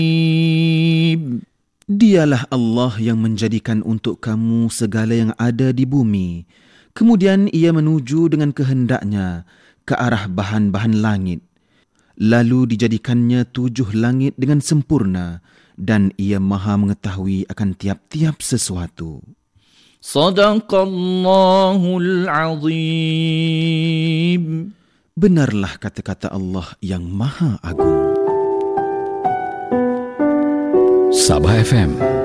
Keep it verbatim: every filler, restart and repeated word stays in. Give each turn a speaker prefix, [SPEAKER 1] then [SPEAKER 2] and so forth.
[SPEAKER 1] Dialah Allah yang menjadikan untuk kamu segala yang ada di bumi. Kemudian ia menuju dengan kehendaknya ke arah bahan-bahan langit. Lalu dijadikannya tujuh langit dengan sempurna dan ia maha mengetahui akan tiap-tiap sesuatu.
[SPEAKER 2] Sadaqallahul Azim.
[SPEAKER 1] Benarlah kata-kata Allah yang maha agung.
[SPEAKER 3] Sabah F M